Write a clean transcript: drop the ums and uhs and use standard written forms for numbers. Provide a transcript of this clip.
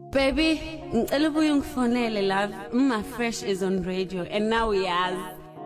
Baby, ngicela ubuye ungifonele love. Fresh is on radio and now we are.